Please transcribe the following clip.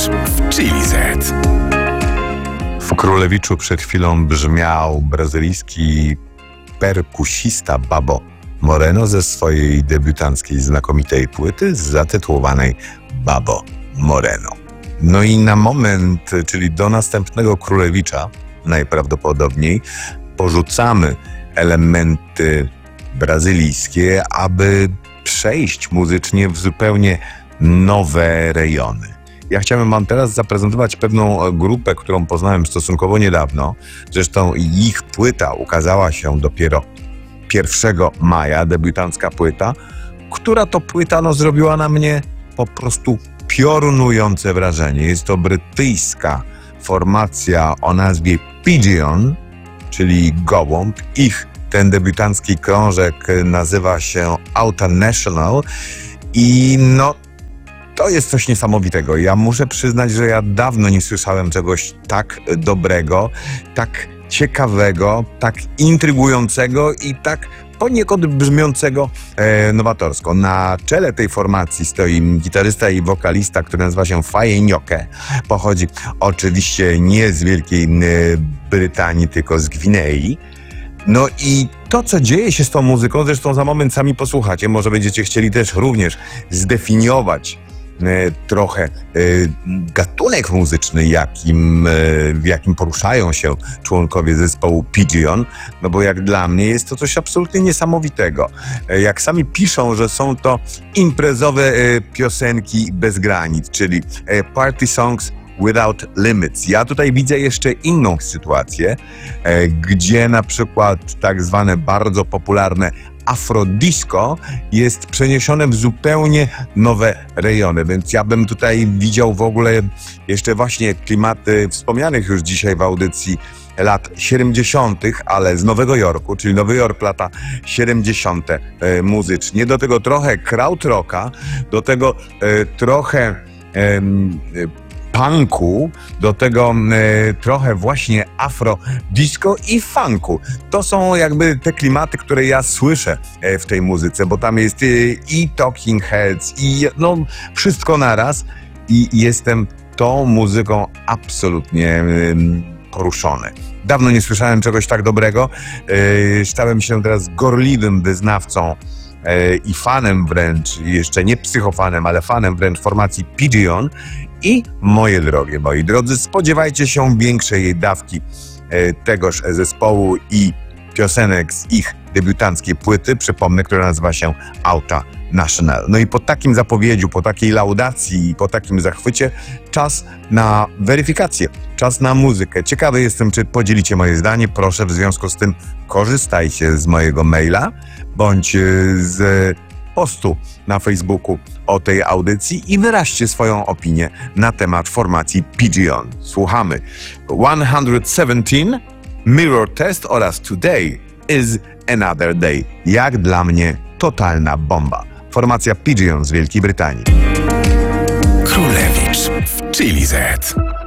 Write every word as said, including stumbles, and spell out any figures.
w Chili Z. W Królewiczu przed chwilą brzmiał brazylijski perkusista Babo Moreno ze swojej debiutanckiej znakomitej płyty zatytułowanej Babo Moreno. No i na moment, czyli do następnego Królewicza, najprawdopodobniej porzucamy elementy brazylijskie, aby przejść muzycznie w zupełnie nowe rejony. Ja chciałem wam teraz zaprezentować pewną grupę, którą poznałem stosunkowo niedawno. Zresztą ich płyta ukazała się dopiero pierwszego maja, debiutancka płyta, która to płyta no, zrobiła na mnie po prostu piorunujące wrażenie. Jest to brytyjska formacja o nazwie Pigeon, czyli Gołąb. Ich ten debiutancki krążek nazywa się Auta National i no to jest coś niesamowitego. Ja muszę przyznać, że ja dawno nie słyszałem czegoś tak dobrego, tak ciekawego, tak intrygującego i tak poniekąd brzmiącego e, nowatorsko. Na czele tej formacji stoi gitarysta i wokalista, który nazywa się Faye Nyoke. Pochodzi oczywiście nie z Wielkiej e, Brytanii, tylko z Gwinei. No i to, co dzieje się z tą muzyką, zresztą za moment sami posłuchacie, może będziecie chcieli też również zdefiniować e, trochę e, gatunek muzyczny, jakim, e, w jakim poruszają się członkowie zespołu Pigeon, no bo jak dla mnie jest to coś absolutnie niesamowitego. E, jak sami piszą, że są to imprezowe e, piosenki bez granic, czyli e, party songs without limits. Ja tutaj widzę jeszcze inną sytuację, e, gdzie na przykład tak zwane bardzo popularne afrodisco jest przeniesione w zupełnie nowe rejony, więc ja bym tutaj widział w ogóle jeszcze właśnie klimaty wspomnianych już dzisiaj w audycji lat siedemdziesiątych, ale z Nowego Jorku, czyli Nowy Jork lata siedemdziesiąte e, muzycznie, do tego trochę krautrocka, do tego e, trochę e, punku, do tego e, trochę właśnie afro disco i funku. To są jakby te klimaty, które ja słyszę e, w tej muzyce, bo tam jest e, i Talking Heads, i no wszystko naraz i jestem tą muzyką absolutnie e, poruszony. Dawno nie słyszałem czegoś tak dobrego. E, stałem się teraz gorliwym wyznawcą e, i fanem wręcz, jeszcze nie psychofanem, ale fanem wręcz formacji Pigeon. I moje drogie, moi drodzy, spodziewajcie się większej jej dawki e, tegoż zespołu i piosenek z ich debiutanckiej płyty, przypomnę, która nazywa się Auta National. No i po takim zapowiedziu, po takiej laudacji i po takim zachwycie czas na weryfikację, czas na muzykę. Ciekawy jestem, czy podzielicie moje zdanie. Proszę, w związku z tym korzystajcie z mojego maila bądź z postu na Facebooku o tej audycji i wyraźcie swoją opinię na temat formacji Pigeon. Słuchamy sto siedemnaście, Mirror Test oraz Today is Another Day. Jak dla mnie totalna bomba. Formacja Pigeon z Wielkiej Brytanii. Królewicz w Chili Z.